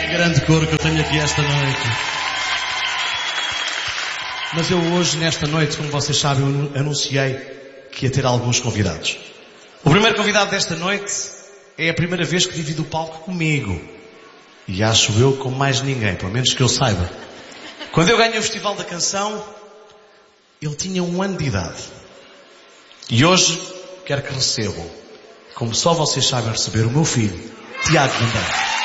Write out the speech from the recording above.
Grande cor que eu tenho aqui esta noite. Mas eu hoje, nesta noite, como vocês sabem, eu anunciei que ia ter alguns convidados. O primeiro convidado desta noite é a primeira vez que divide o palco comigo. E acho eu com mais ninguém, pelo menos que eu saiba. Quando eu ganhei o Festival da Canção, ele tinha 1 ano de idade. E hoje quero que recebam, como só vocês sabem receber, o meu filho, Tiago Gandara.